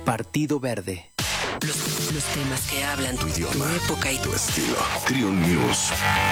Partido Verde. Los temas que hablan tu idioma, tu época y tu estilo. Triun News.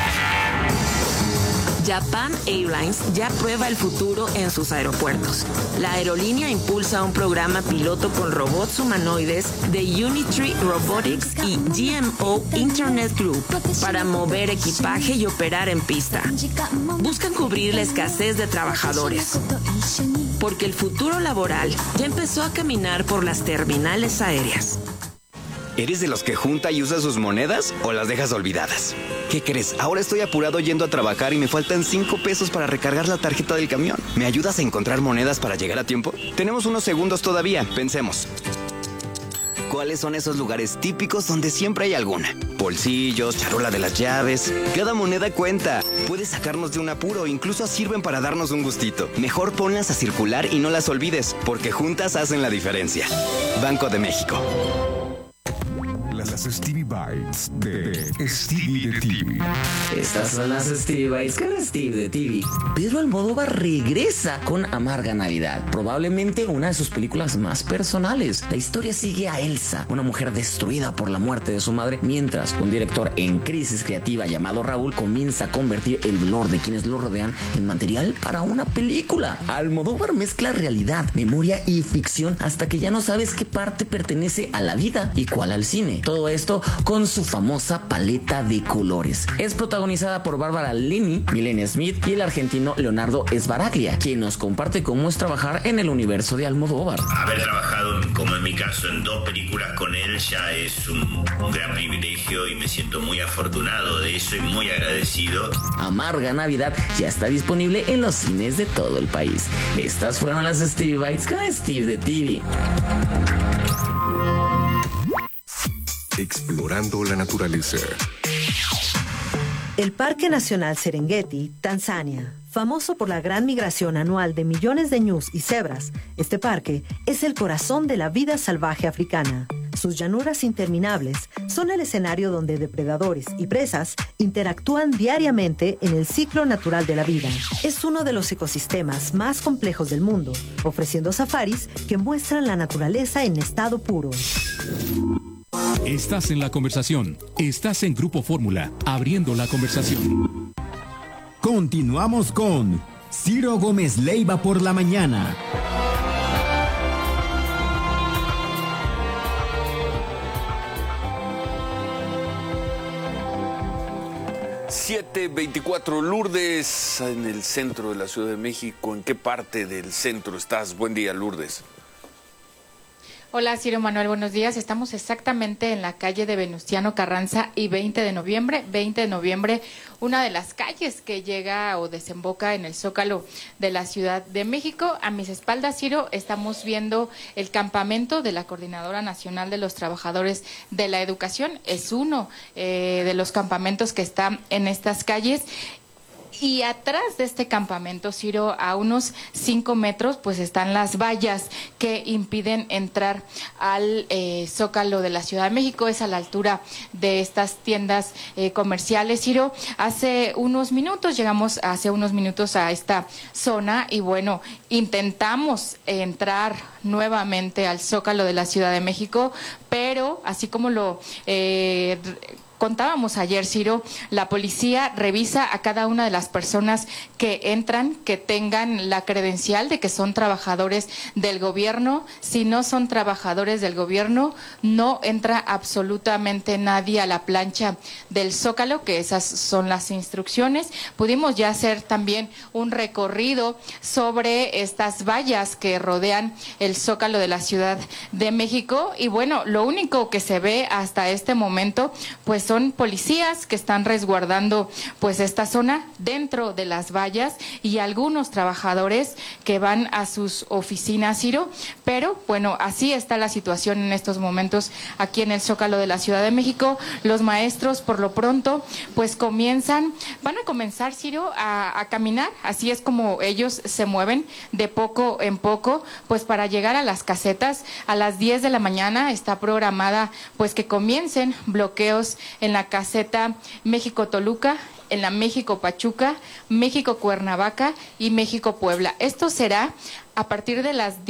Japan Airlines ya prueba el futuro en sus aeropuertos. La aerolínea impulsa un programa piloto con robots humanoides de Unitree Robotics y GMO Internet Group para mover equipaje y operar en pista. Buscan cubrir la escasez de trabajadores, porque el futuro laboral ya empezó a caminar por las terminales aéreas. ¿Eres de los que junta y usa sus monedas o las dejas olvidadas? ¿Qué crees? Ahora estoy apurado yendo a trabajar y me faltan 5 pesos para recargar la tarjeta del camión. ¿Me ayudas a encontrar monedas para llegar a tiempo? Tenemos unos segundos todavía. Pensemos. ¿Cuáles son esos lugares típicos donde siempre hay alguna? Bolsillos, charola de las llaves. Cada moneda cuenta. Puede sacarnos de un apuro, incluso sirven para darnos un gustito. Mejor ponlas a circular y no las olvides, porque juntas hacen la diferencia. Banco de México. Las Stevie Bites de Stevie de TV. Estas son las Stevie Bites con Steve de TV. Pedro Almodóvar regresa con Amarga Navidad, probablemente una de sus películas más personales. La historia sigue a Elsa, una mujer destruida por la muerte de su madre, mientras un director en crisis creativa llamado Raúl comienza a convertir el dolor de quienes lo rodean en material para una película. Almodóvar mezcla realidad, memoria y ficción hasta que ya no sabes qué parte pertenece a la vida y cuál al cine. Todo esto con su famosa paleta de colores. Es protagonizada por Bárbara Linney, Milena Smith y el argentino Leonardo Sbaraglia, quien nos comparte cómo es trabajar en el universo de Almodóvar. Haber trabajado, como en mi caso, en 2 películas con él ya es un gran privilegio y me siento muy afortunado de eso y muy agradecido. Amarga Navidad ya está disponible en los cines de todo el país. Estas fueron las Stevie Bites con Steve de TV. Explorando la naturaleza. El Parque Nacional Serengeti, Tanzania, famoso por la gran migración anual de millones de ñus y cebras, este parque es el corazón de la vida salvaje africana. Sus llanuras interminables son el escenario donde depredadores y presas interactúan diariamente en el ciclo natural de la vida. Es uno de los ecosistemas más complejos del mundo, ofreciendo safaris que muestran la naturaleza en estado puro. Estás en la conversación. Estás en Grupo Fórmula, abriendo la conversación. Continuamos con Ciro Gómez Leiva por la mañana. ...7:24 Lourdes, en el centro de la Ciudad de México. ¿En qué parte del centro estás? Buen día, Lourdes. Hola, Ciro Manuel, buenos días. Estamos exactamente en la calle de Venustiano Carranza y 20 de noviembre. 20 de noviembre, una de las calles que llega o desemboca en el Zócalo de la Ciudad de México. A mis espaldas, Ciro, estamos viendo el campamento de la Coordinadora Nacional de los Trabajadores de la Educación. Es uno de los campamentos que está en estas calles. Y atrás de este campamento, Ciro, a unos 5 metros, pues están las vallas que impiden entrar al Zócalo de la Ciudad de México. Es a la altura de estas tiendas comerciales, Ciro. Llegamos hace unos minutos a esta zona y bueno, intentamos entrar nuevamente al Zócalo de la Ciudad de México, pero así como lo contábamos ayer, Ciro, la policía revisa a cada una de las personas que entran, que tengan la credencial de que son trabajadores del gobierno. Si no son trabajadores del gobierno, no entra absolutamente nadie a la plancha del Zócalo, que esas son las instrucciones. Pudimos ya hacer también un recorrido sobre estas vallas que rodean el Zócalo de la Ciudad de México y bueno, lo único que se ve hasta este momento, pues son policías que están resguardando pues esta zona dentro de las vallas y algunos trabajadores que van a sus oficinas, Ciro, pero bueno, así está la situación en estos momentos aquí en el Zócalo de la Ciudad de México. Los maestros por lo pronto pues van a comenzar, Ciro, a caminar, así es como ellos se mueven de poco en poco, pues para llegar a las casetas. A las 10 de la mañana está programada pues que comiencen bloqueos en la caseta México-Toluca, en la México-Pachuca, México-Cuernavaca y México-Puebla. Esto será a partir de las